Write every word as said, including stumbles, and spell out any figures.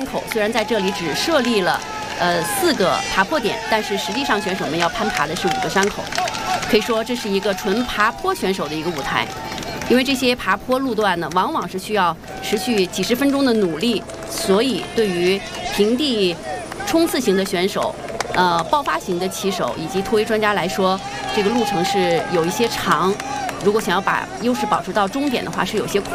口，虽然在这里只设立了呃四个爬坡点，但是实际上选手们要攀爬的是五个山口，可以说这是一个纯爬坡选手的一个舞台。因为这些爬坡路段呢，往往是需要持续几十分钟的努力，所以对于平地冲刺型的选手、呃爆发型的骑手以及突围专家来说，这个路程是有一些长。如果想要把优势保持到终点的话，是有些困难。